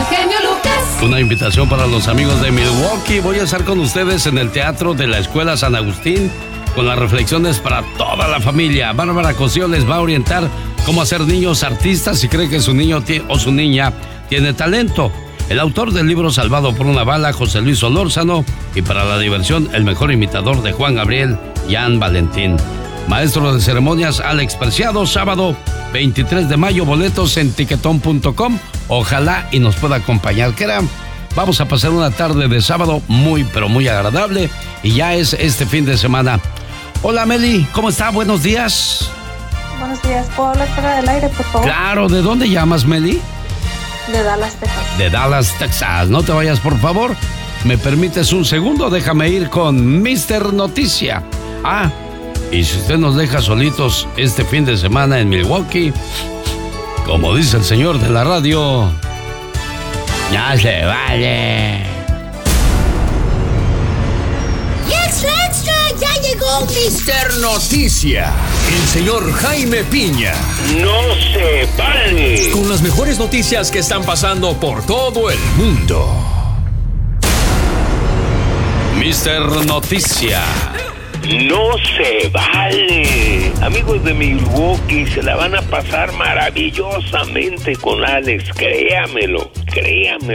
genio Lucas. Una invitación para los amigos de Milwaukee. Voy a estar con ustedes en el Teatro de la Escuela San Agustín con las reflexiones para toda la familia. Bárbara Cosío les va a orientar cómo hacer niños artistas si cree que su niño o su niña tiene talento. El autor del libro Salvado por una bala, José Luis Solórzano, y para la diversión, el mejor imitador de Juan Gabriel, Jan Valentín. Maestro de ceremonias, Alex Preciado, sábado 23 de mayo, boletos en tiquetón.com. Ojalá y nos pueda acompañar. Vamos a pasar una tarde de sábado muy, pero muy agradable, y ya es este fin de semana. Hola, Meli, ¿cómo está? Buenos días. Buenos días, ¿puedo hablar fuera del aire, por favor? Claro, ¿de dónde llamas, Meli? De Dallas, Texas. De Dallas, Texas. No te vayas, por favor. ¿Me permites un segundo? Déjame ir con Mr. Noticia. Ah, y si usted nos deja solitos este fin de semana en Milwaukee, como dice el señor de la radio, ya se vale. ¡Extra, extra! ¡Ya llegó Mr. Noticia! El señor Jaime Piña. ¡No se vale! Con las mejores noticias que están pasando por todo el mundo. Mr. Noticia. ¡No se vale! Amigos de Milwaukee, se la van a pasar maravillosamente con Alex, créamelo.